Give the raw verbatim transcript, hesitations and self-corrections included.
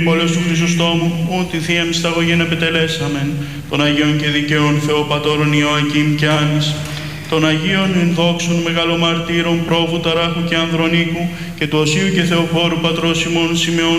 Πόλεως του Χρυσοστόμου, ούν τη Θεία Μυσταγωγήν επιτελέσαμεν, των Αγίων και Δικαίων Θεοπατώρων Ιωακήμ και Άνης, των Αγίων ενδόξων μεγαλομαρτύρων Πρόβου Ταράχου και Ανδρονίκου και του Οσίου και Θεοφόρου Πατρός ημών Σημεών